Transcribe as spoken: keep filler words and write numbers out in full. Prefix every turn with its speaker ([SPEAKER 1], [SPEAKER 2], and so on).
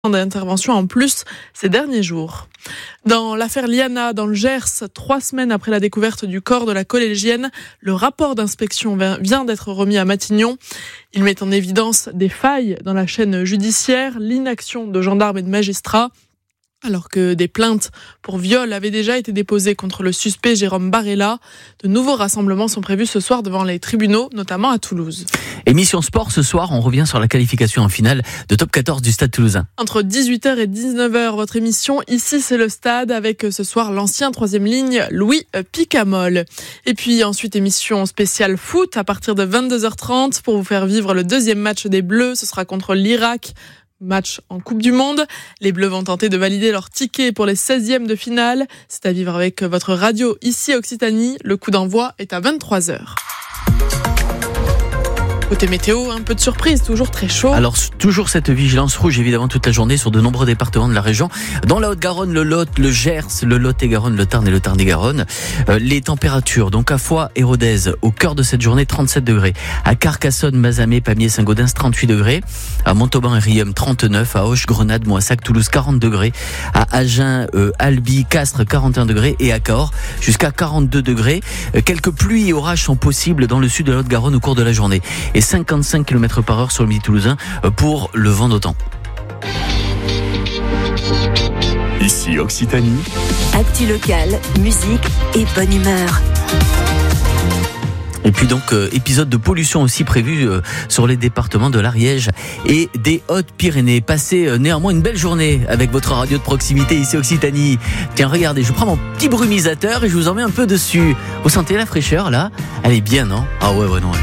[SPEAKER 1] d'intervention en plus ces derniers jours. Dans l'affaire Liana, dans le Gers, trois semaines après la découverte du corps de la collégienne, le rapport d'inspection vient d'être remis à Matignon. Il met en évidence des failles dans la chaîne judiciaire, l'inaction de gendarmes et de magistrats. Alors que des plaintes pour viol avaient déjà été déposées contre le suspect Jérôme Barella, de nouveaux rassemblements sont prévus ce soir devant les tribunaux, notamment à Toulouse.
[SPEAKER 2] Émission sport, ce soir, on revient sur la qualification en finale de top quatorze du Stade Toulousain.
[SPEAKER 1] Entre dix-huit heures et dix-neuf heures, votre émission, ici c'est le Stade, avec ce soir l'ancien troisième ligne, Louis Picamol. Et puis ensuite, émission spéciale foot à partir de vingt-deux heures trente pour vous faire vivre le deuxième match des Bleus. Ce sera contre l'Irak. Match en Coupe du Monde. Les Bleus vont tenter de valider leur ticket pour les seizièmes de finale. C'est à vivre avec votre radio ici Occitanie. Le coup d'envoi est à vingt-trois heures. Côté météo, un peu de surprise, toujours très chaud.
[SPEAKER 2] Alors, toujours cette vigilance rouge, évidemment, toute la journée sur de nombreux départements de la région. Dans la Haute-Garonne, le Lot, le Gers, le Lot-et-Garonne, le Tarn et le Tarn-et-Garonne. Euh, les températures, donc à Foix et Rodez, au cœur de cette journée, trente-sept degrés. À Carcassonne, Mazamet, Pamiers, Saint-Gaudens, trente-huit degrés. À Montauban et Riom, trente-neuf. À Auch, Grenade, Moissac, Toulouse, quarante degrés. À Agen, euh, Albi, Castres, quarante et un degrés. Et à Cahors, jusqu'à quarante-deux degrés. Euh, quelques pluies et orages sont possibles dans le sud de la Haute-Garonne au cours de la journée. Et cinquante-cinq kilomètres par heure sur le midi toulousain pour le vent d'automne.
[SPEAKER 3] Ici Occitanie.
[SPEAKER 4] Actu locale, musique et bonne humeur.
[SPEAKER 2] Et puis donc, euh, épisode de pollution aussi prévu euh, sur les départements de l'Ariège et des Hautes-Pyrénées. Passez euh, néanmoins une belle journée avec votre radio de proximité ici Occitanie. Tiens, regardez, je prends mon petit brumisateur et je vous en mets un peu dessus. Vous sentez la fraîcheur là ? Elle est bien, non ? Ah ouais, ouais, non. Ouais.